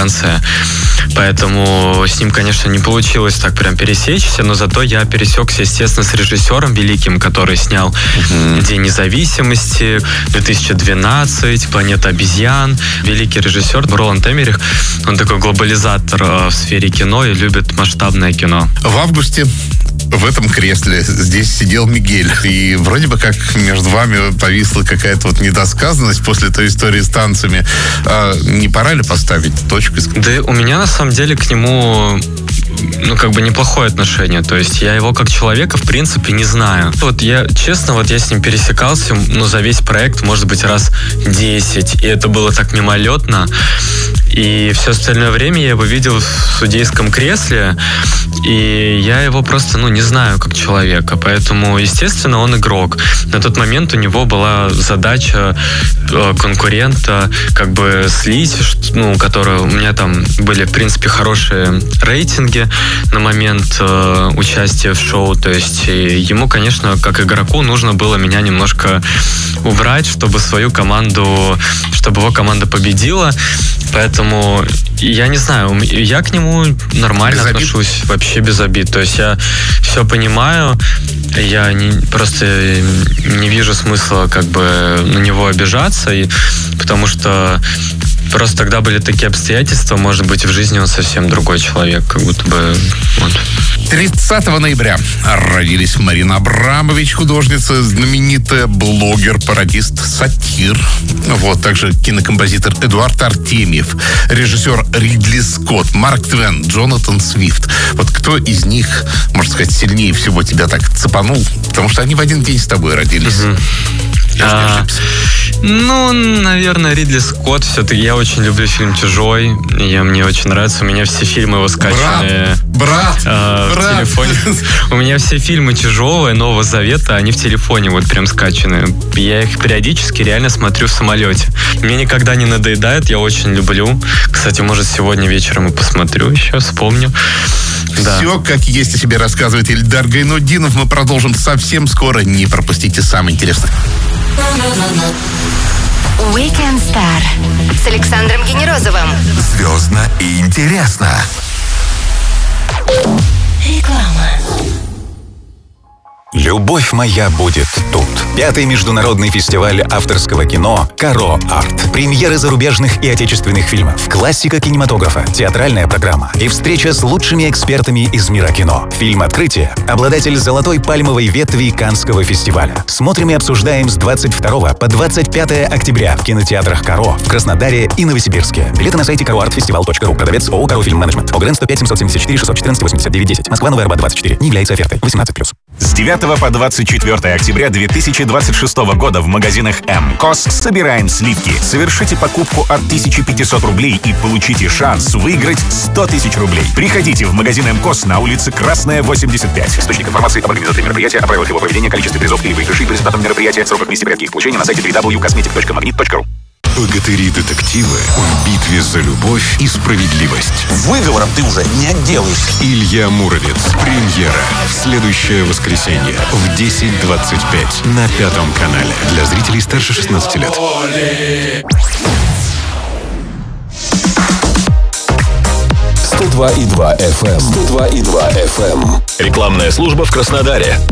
конце. Поэтому с ним, конечно, не получилось так прям пересечься, но зато я пересекся, естественно, с режиссером великим, который снял «День независимости», 2012, «Планета обезьян». Великий режиссер Роланд Эммерих. Он такой глобализатор в сфере кино и любит масштабное кино. В августе в этом кресле здесь сидел Мигель. И вроде бы как между вами повисла какая-то вот недосказанность после той истории с танцами. А не пора ли поставить точку? Да у меня на самом деле к нему неплохое отношение. То есть я его как человека, в принципе, не знаю. Вот я, честно, я с ним пересекался, за весь проект, может быть, раз 10. И это было так мимолетно. И все остальное время я его видел в судейском кресле, и я его просто, не знаю как человека. Поэтому, естественно, он игрок. На тот момент у него была задача конкурента слить, у которого у меня там были, в принципе, хорошие рейтинги на момент участия в шоу. То есть ему, конечно, как игроку нужно было меня немножко убрать, чтобы его команда победила. Поэтому я не знаю, я к нему нормально отношусь, вообще без обид. То есть я все понимаю, я просто не вижу смысла на него обижаться, потому что просто тогда были такие обстоятельства, может быть, в жизни он совсем другой человек, как будто бы... 30 ноября родились Марина Абрамович, художница, знаменитая, блогер, пародист, сатир. Также кинокомпозитор Эдуард Артемьев, режиссер Ридли Скотт, Марк Твен, Джонатан Свифт. Кто из них, можно сказать, сильнее всего тебя так цепанул? Потому что они в один день с тобой родились. Я наверное, Ридли Скотт. Все-таки я очень люблю фильм «Чужой». Мне очень нравится. У меня все фильмы его скачаны в телефоне. У меня все фильмы «Чужого» и «Нового Завета», они в телефоне прям скачаны. Я их периодически реально смотрю в самолете. Мне никогда не надоедает, я очень люблю. Кстати, может, сегодня вечером и посмотрю еще, вспомню. Да. Все, как есть, о себе рассказывает Ильдар Гайнутдинов. Мы продолжим совсем скоро. Не пропустите самое интересное. Weekend Star с Александром Генерозовым. Звездно и интересно. Реклама. Любовь моя будет тут. 5-й международный фестиваль авторского кино «Каро Арт». Премьеры зарубежных и отечественных фильмов, классика кинематографа, театральная программа и встреча с лучшими экспертами из мира кино. Фильм «Открытие» — обладатель золотой пальмовой ветви Каннского фестиваля. Смотрим и обсуждаем с 22 по 25 октября в кинотеатрах «Каро» в Краснодаре и Новосибирске. Билеты на сайте karoartfestival.ru. Продавец ООО «Каро Фильм Менеджмент». ОГРН 105 774 614 89 10. Москва, Новая Арбат 24. Не является офертой. 18+. С 9 по 24 октября 2026 года в магазинах МКОС собираем сливки. Совершите покупку от 1500 рублей и получите шанс выиграть 100 тысяч рублей. Приходите в магазин МКОС на улице Красная, 85. Источник информации об организаторе мероприятия, о правилах его проведения, количестве призов или выигрышей по результатам мероприятия, сроках месте порядке их получения на сайте www.cosmetic.magnet.ru. Богатыри-детективы в битве за любовь и справедливость. Выговором ты уже не отделаешься. Илья Муромец. Премьера в следующее воскресенье в 10:25 на 5-м канале. Для зрителей старше 16 лет. 102,2 FM. 102,2 FM. Рекламная служба в Краснодаре.